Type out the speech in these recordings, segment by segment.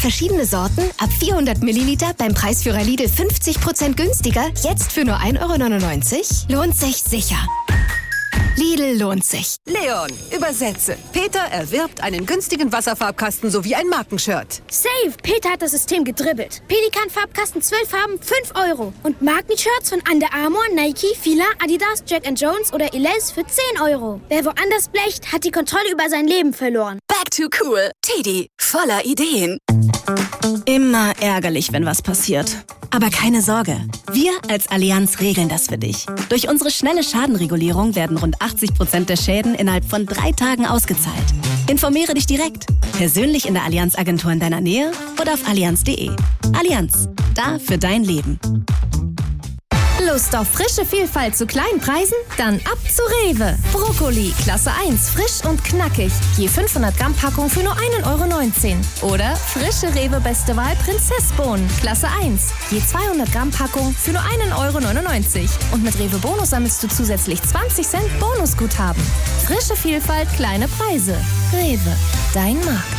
verschiedene Sorten, ab 400 Milliliter beim Preisführer Lidl 50% günstiger, jetzt für nur 1,99 €? Lohnt sich sicher. Lidl lohnt sich. Leon, übersetze. Peter erwirbt einen günstigen Wasserfarbkasten sowie ein Markenshirt. Safe! Peter hat das System gedribbelt. Pelikan-Farbkasten 12 Farben, 5 €. Und Markenshirts von Under Armour, Nike, Fila, Adidas, Jack & Jones oder Elize für 10 €. Wer woanders blecht, hat die Kontrolle über sein Leben verloren. Back to cool. Teddy, voller Ideen. Immer ärgerlich, wenn was passiert. Aber keine Sorge, wir als Allianz regeln das für dich. Durch unsere schnelle Schadenregulierung werden rund 80% der Schäden innerhalb von 3 Tagen ausgezahlt. Informiere dich direkt, persönlich in der Allianz-Agentur in deiner Nähe oder auf allianz.de. Allianz, da für dein Leben. Lust auf frische Vielfalt zu kleinen Preisen? Dann ab zu Rewe. Brokkoli, Klasse 1, frisch und knackig. Je 500 Gramm Packung für nur 1,19 €. Oder frische Rewe Beste Wahl Prinzessbohnen, Klasse 1. Je 200 Gramm Packung für nur 1,99 €. Und mit Rewe Bonus sammelst du zusätzlich 20 Cent Bonusguthaben. Frische Vielfalt, kleine Preise. Rewe, dein Markt.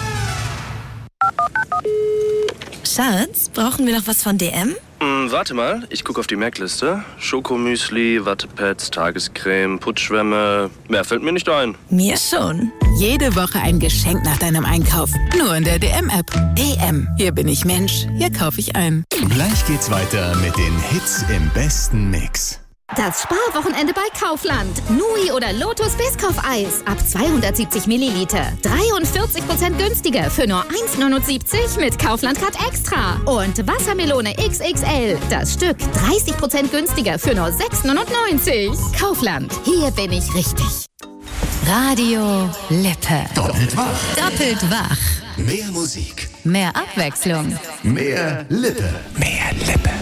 Schatz, brauchen wir noch was von DM? Warte mal, ich gucke auf die Merkliste. Schokomüsli, Wattepads, Tagescreme, Putzschwämme. Mehr fällt mir nicht ein. Mir schon. Jede Woche ein Geschenk nach deinem Einkauf. Nur in der DM-App. DM. Hier bin ich Mensch. Hier kaufe ich ein. Gleich geht's weiter mit den Hits im besten Mix. Das Sparwochenende bei Kaufland. Nui oder Lotus Biscoff-Eis ab 270 Milliliter. 43% günstiger für nur 1,79 € mit Kaufland-Card Extra. Und Wassermelone XXL. Das Stück 30% günstiger für nur 6,99 €. Kaufland. Hier bin ich richtig. Radio Lippe. Doppelt wach. Doppelt wach. Mehr Musik. Mehr Abwechslung. Mehr Lippe. Mehr Lippe.